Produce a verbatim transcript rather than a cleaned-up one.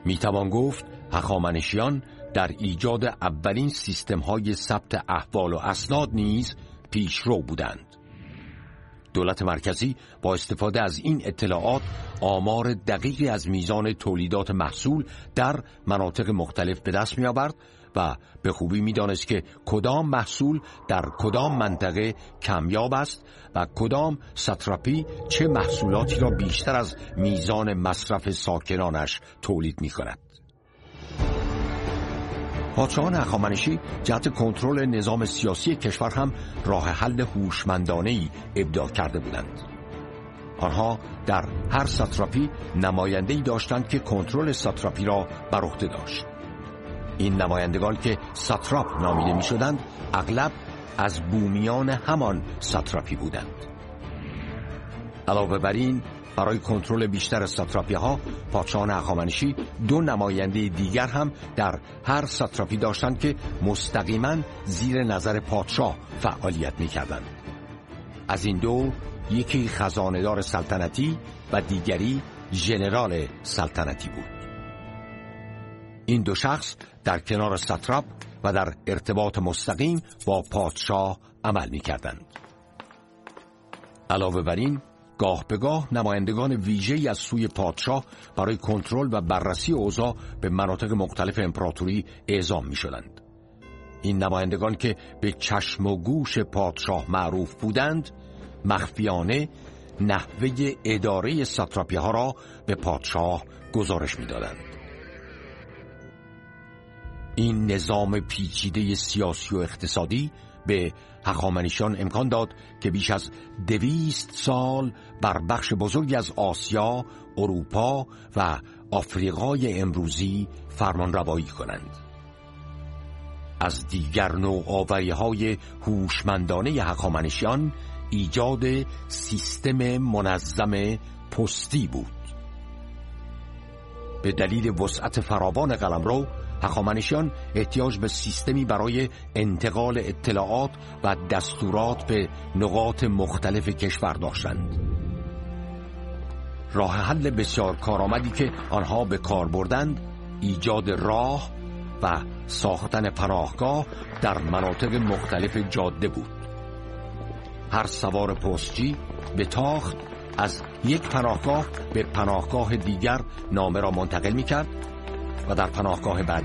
میتوان گفت هخامنشیان در ایجاد اولین سیستم‌های ثبت احوال و اسناد نیز پیشرو بودند. دولت مرکزی با استفاده از این اطلاعات آمار دقیقی از میزان تولیدات محصول در مناطق مختلف به دست می‌آورد و به خوبی می‌دانست که کدام محصول در کدام منطقه کمیاب است و کدام ساتراپی چه محصولاتی را بیشتر از میزان مصرف ساکنانش تولید می‌کند. پادشاهان هخامنشی جهت کنترل نظام سیاسی کشور هم راه حل هوشمندانه‌ای ابداع کرده بودند. آنها در هر ساتراپی نماینده‌ای داشتند که کنترل ساتراپی را بر عهده داشت. این نمایندگان که ساتراپ نامیده می‌شدند اغلب از بومیان همان ساتراپی بودند. علاوه بر این، برای کنترل بیشتر ساتراپی‌ها پادشاهان هخامنشی دو نماینده دیگر هم در هر ساتراپی داشتند که مستقیما زیر نظر پادشاه فعالیت می‌کردند. از این دو یکی خزانه‌دار سلطنتی و دیگری ژنرال سلطنتی بود. این دو شخص در کنار ساتراپ و در ارتباط مستقیم با پادشاه عمل می‌کردند. علاوه بر این، گاه به گاه نمایندگان ویژه‌ای از سوی پادشاه برای کنترل و بررسی اوضاع به مناطق مختلف امپراتوری اعزام می‌شدند. این نمایندگان که به چشم و گوش پادشاه معروف بودند، مخفیانه نحوه اداره ساتراپی‌ها را به پادشاه گزارش می‌دادند. این نظام پیچیده سیاسی و اقتصادی به هخامنشیان امکان داد که بیش از دویست سال بر بخش بزرگی از آسیا، اروپا و آفریقای امروزی فرمان روایی کنند. از دیگر نوآوری‌های هوشمندانه هخامنشیان ایجاد سیستم منظم پستی بود. به دلیل وسعت فراوان قلمرو، هخامنشیان احتیاج به سیستمی برای انتقال اطلاعات و دستورات به نقاط مختلف کشور داشتند. راه حل بسیار کارآمدی که آنها به کار بردند ایجاد راه و ساختن پناهگاه در مناطق مختلف جاده بود. هر سوار پستچی به تاخت از یک پناهگاه به پناهگاه دیگر نامه را منتقل می‌کرد و در پناهگاه بعد